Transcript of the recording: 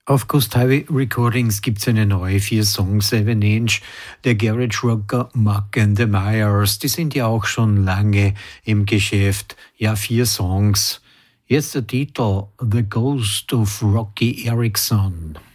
Auf Coast Highway Recordings gibt's eine neue 4 Songs, 7 Inch, der Garage Rocker Muck and the Myers. Die sind ja auch schon lange im Geschäft. Ja, 4 Songs. Jetzt der Titel The Ghost of Rocky Erickson.